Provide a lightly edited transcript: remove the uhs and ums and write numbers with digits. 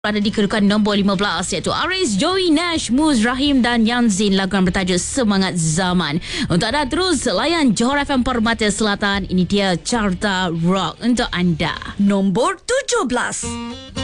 Ada di kedudukan nombor 15 iaitu Aris, Joey, Nash, Muz, Rahim dan Yanzin. Lagu yang bertajuk Semangat Zaman. Untuk anda terus layan Johor FM Permata Selatan. Ini dia Carta Rock untuk anda. Nombor 17.